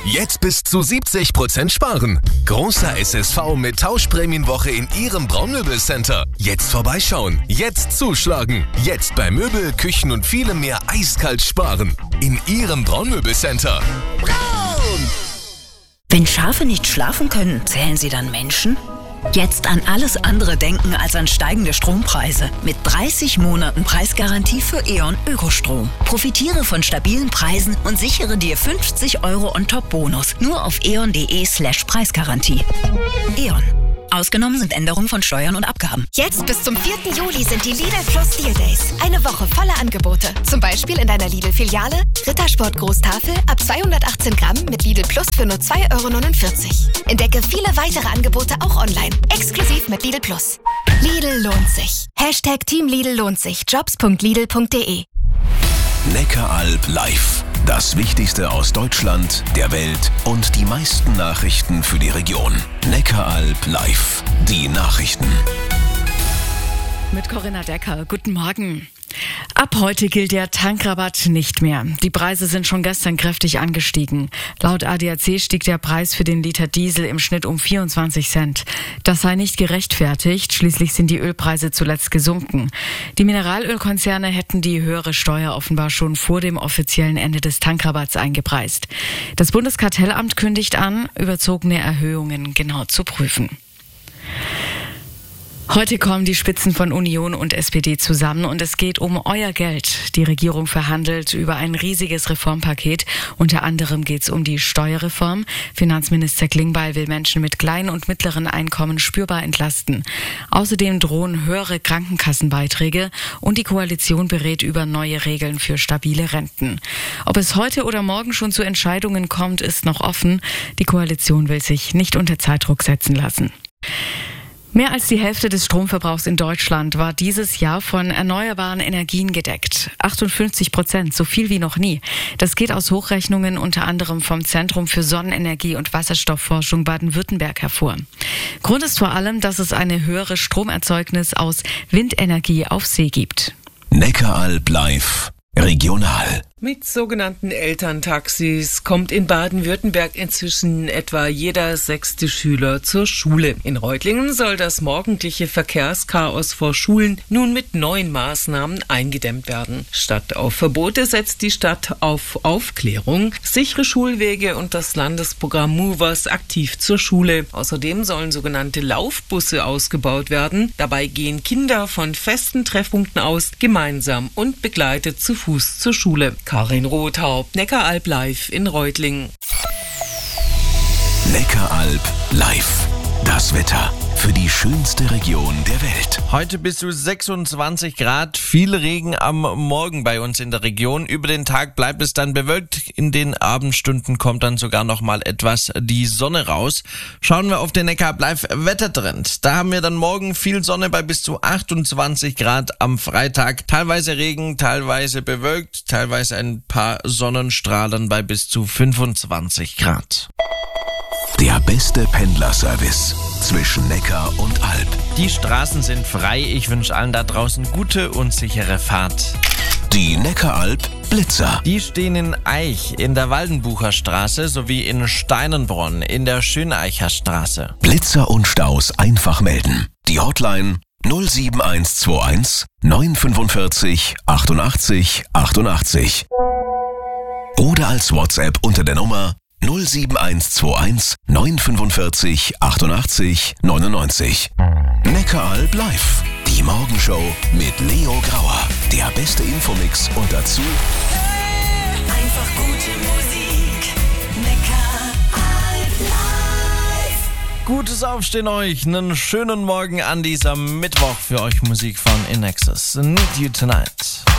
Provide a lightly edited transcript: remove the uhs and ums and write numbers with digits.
Jetzt bis zu 70% sparen. Großer SSV mit Tauschprämienwoche in Ihrem Braunmöbelcenter. Jetzt vorbeischauen, jetzt zuschlagen. Jetzt bei Möbel, Küchen und vielem mehr eiskalt sparen. In Ihrem Braunmöbelcenter. Braun! Wenn Schafe nicht schlafen können, zählen sie dann Menschen? Jetzt an alles andere denken als an steigende Strompreise. Mit 30 Monaten Preisgarantie für E.ON Ökostrom. Profitiere von stabilen Preisen und sichere dir 50 € on-top-Bonus. Nur auf eon.de/Preisgarantie. E.ON. Ausgenommen sind Änderungen von Steuern und Abgaben. Jetzt bis zum 4. Juli sind die Lidl Plus Deal Days. Eine Woche voller Angebote. Zum Beispiel in deiner Lidl-Filiale Rittersport Großtafel ab 218 Gramm mit Lidl Plus für nur 2,49 €. Entdecke viele weitere Angebote auch online. Exklusiv mit Lidl Plus. Lidl lohnt sich. Team Lidl lohnt sich. Jobs.lidl.de. Neckaralb live. Das Wichtigste aus Deutschland, der Welt und die meisten Nachrichten für die Region. Neckaralb live. Die Nachrichten. Mit Corinna Decker. Guten Morgen. Ab heute gilt der Tankrabatt nicht mehr. Die Preise sind schon gestern kräftig angestiegen. Laut ADAC stieg der Preis für den Liter Diesel im Schnitt um 24 Cent. Das sei nicht gerechtfertigt. Schließlich sind die Ölpreise zuletzt gesunken. Die Mineralölkonzerne hätten die höhere Steuer offenbar schon vor dem offiziellen Ende des Tankrabatts eingepreist. Das Bundeskartellamt kündigt an, überzogene Erhöhungen genau zu prüfen. Heute kommen die Spitzen von Union und SPD zusammen und es geht um euer Geld. Die Regierung verhandelt über ein riesiges Reformpaket. Unter anderem geht es um die Steuerreform. Finanzminister Klingbeil will Menschen mit kleinen und mittleren Einkommen spürbar entlasten. Außerdem drohen höhere Krankenkassenbeiträge und die Koalition berät über neue Regeln für stabile Renten. Ob es heute oder morgen schon zu Entscheidungen kommt, ist noch offen. Die Koalition will sich nicht unter Zeitdruck setzen lassen. Mehr als die Hälfte des Stromverbrauchs in Deutschland war dieses Jahr von erneuerbaren Energien gedeckt. 58%, so viel wie noch nie. Das geht aus Hochrechnungen unter anderem vom Zentrum für Sonnenenergie und Wasserstoffforschung Baden-Württemberg hervor. Grund ist vor allem, dass es eine höhere Stromerzeugnis aus Windenergie auf See gibt. Neckaralb live. Regional. Mit sogenannten Elterntaxis kommt in Baden-Württemberg inzwischen etwa jeder 6. Schüler zur Schule. In Reutlingen soll das morgendliche Verkehrschaos vor Schulen nun mit neuen Maßnahmen eingedämmt werden. Statt auf Verbote setzt die Stadt auf Aufklärung, sichere Schulwege und das Landesprogramm Movers aktiv zur Schule. Außerdem sollen sogenannte Laufbusse ausgebaut werden. Dabei gehen Kinder von festen Treffpunkten aus gemeinsam und begleitet zu Fuß zur Schule. Karin Rothaupt, Neckaralb live in Reutlingen. Neckaralb live. Das Wetter für die schönste Region der Welt. Heute bis zu 26 Grad, viel Regen am Morgen bei uns in der Region. Über den Tag bleibt es dann bewölkt. In den Abendstunden kommt dann sogar noch mal etwas die Sonne raus. Schauen wir auf den Neckaralb live Wettertrend. Da haben wir dann morgen viel Sonne bei bis zu 28 Grad am Freitag. Teilweise Regen, teilweise bewölkt, teilweise ein paar Sonnenstrahlen bei bis zu 25 Grad. Der beste Pendlerservice zwischen Neckar und Alb. Die Straßen sind frei. Ich wünsche allen da draußen gute und sichere Fahrt. Die Neckaralb Blitzer. Die stehen in Eich in der Waldenbucher Straße sowie in Steinenbronn in der Schöneicher Straße. Blitzer und Staus einfach melden. Die Hotline 07121 945 88 88. Oder als WhatsApp unter der Nummer 07121 945 88 99. Neckaralb live. Die Morgenshow mit Leo Grauer. Der beste Infomix und dazu Einfach gute Musik. Neckaralb live. Gutes Aufstehen euch. Einen schönen Morgen an diesem Mittwoch für euch Musik von In Excess. Need You Tonight.